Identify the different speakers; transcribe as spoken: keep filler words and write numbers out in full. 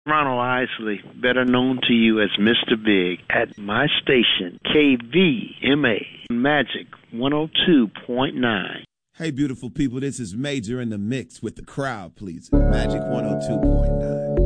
Speaker 1: Ronald Isley, better known to you as Mister Big, at my station, K V M A, Magic one oh two point nine.
Speaker 2: Hey, beautiful people, this is Major in the Mix with the Crowd Pleaser, Magic one oh two point nine.